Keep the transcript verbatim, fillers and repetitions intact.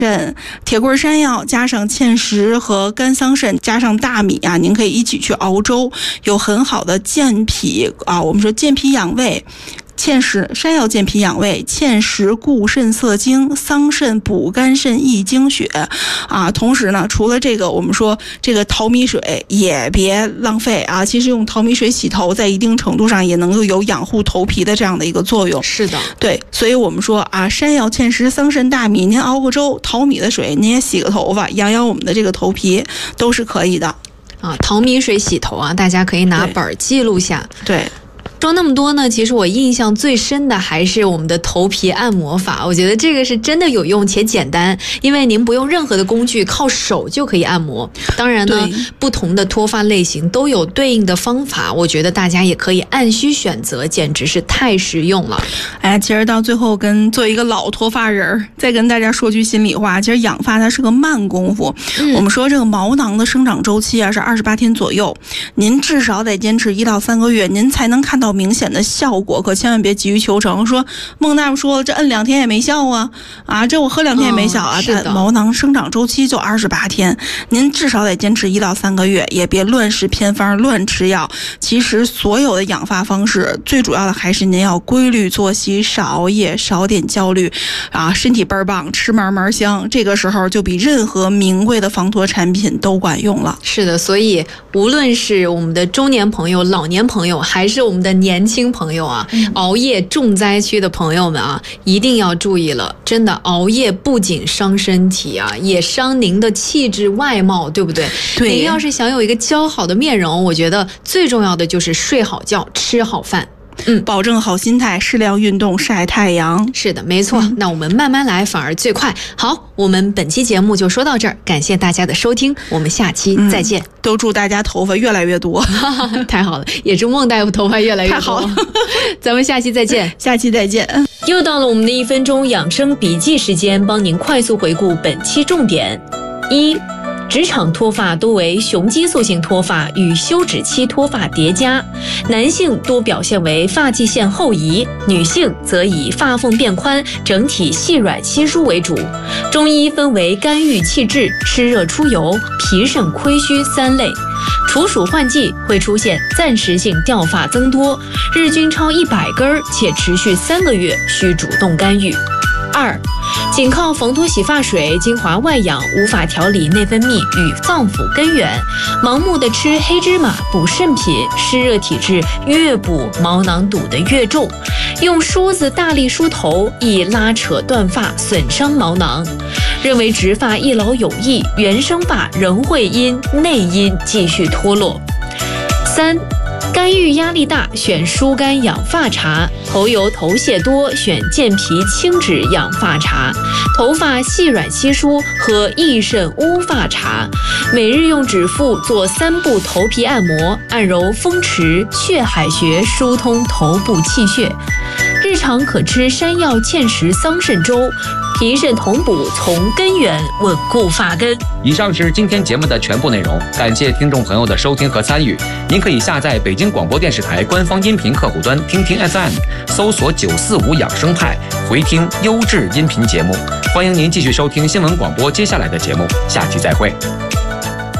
肾、铁棍山药加上芡实和干桑葚加上大米啊，您可以一起去熬粥，有很好的健脾啊，我们说健脾养胃。芡实、山药健脾养胃，芡实固肾涩精，桑葚补肝肾益精血啊。同时呢，除了这个，我们说这个淘米水也别浪费啊。其实用淘米水洗头，在一定程度上也能够有养护头皮的这样的一个作用。 是的， 对，所以我们说啊，山药、芡实、桑葚、大米，您熬个粥，淘米的水您也洗个头发，养养我们的这个头皮都是可以的啊。淘米水洗头啊，大家可以拿本儿记录下。 对。 说那么多呢，其实我印象最深的还是我们的头皮按摩法，我觉得这个是真的有用且简单，因为您不用任何的工具，靠手就可以按摩。当然呢，不同的脱发类型都有对应的方法，我觉得大家也可以按需选择，简直是太实用了。 哎，其实到最后跟做一个老脱发人，再跟大家说句心里话，其实养发它是个慢功夫。嗯、我们说这个毛囊的生长周期啊是二十八天左右，您至少得坚持一到三个月，您才能看到明显的效果，可千万别急于求成。说孟大夫说这摁两天也没效啊，啊，这我喝两天也没效啊。 嗯、 但毛囊生长周期就二十八天，您至少得坚持一到三个月，也别乱食偏方、乱吃药。其实所有的养发方式，最主要的还是您要规律作息，少熬夜，少点焦虑啊，身体倍儿棒，吃嘛嘛香。这个时候就比任何名贵的防脱产品都管用了。 是的，所以无论是我们的中年朋友、老年朋友，还是我们的年轻朋友啊，嗯、熬夜重灾区的朋友们啊，一定要注意了。真的，熬夜不仅伤身体啊，也伤您的气质外貌，对不对？ 对。 您要是想有一个姣好的面容，我觉得最重要的就是睡好觉，吃好饭。 嗯，保证好心态，适量运动，晒太阳。 是的，没错。嗯、那我们慢慢来，反而最快。好，我们本期节目就说到这儿，感谢大家的收听，我们下期再见。嗯、 都祝大家头发越来越多， 太好了，也祝孟大夫头发越来越多。 太好了， 咱们下期再见， 下期再见。 又到了我们的一分钟养生笔记时间，帮您快速回顾本期重点：一。职场脱发多为雄激素性脱发与休止期脱发叠加，男性多表现为发际线后移，女性则以发缝变宽、整体细软稀疏为主。中医分为肝郁气滞、湿热出油、脾肾亏虚三类。处暑换季会出现暂时性掉发增多，日均超一百根且持续三个月，需主动干预。二，仅靠防脱洗发水、精华外养无法调理内分泌与脏腑根源，盲目的吃黑芝麻补肾品，湿热体质越补毛囊堵得越重，用梳子大力梳头易拉扯断发，损伤毛囊。认为植发一劳永逸，原生发仍会因内因继续脱落。三，肝郁压力大，选疏肝养发茶；头油头屑多，选健脾清脂养发茶；头发细软稀疏，喝益肾乌发茶。每日用指腹做三步头皮按摩，按揉风池、血海穴，疏通头部气血。日常可吃山药、芡实、桑葚粥，脾肾同补，从根源稳固发根。 以上是今天节目的全部内容，感谢听众朋友的收听和参与。您可以下载北京广播电视台官方音频客户端听听 F M， 搜索九四五养生派，回听优质音频节目。欢迎您继续收听新闻广播接下来的节目，下期再会。